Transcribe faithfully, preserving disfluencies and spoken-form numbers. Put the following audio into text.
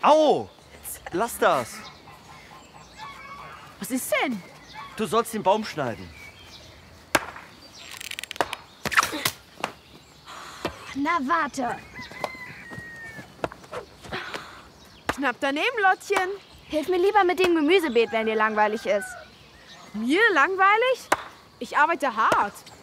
Au! Lass das. Was ist denn? Du sollst den Baum schneiden. Na, warte. Knapp daneben, Lottchen. Hilf mir lieber mit dem Gemüsebeet, wenn dir langweilig ist. Mir langweilig? Ich arbeite hart.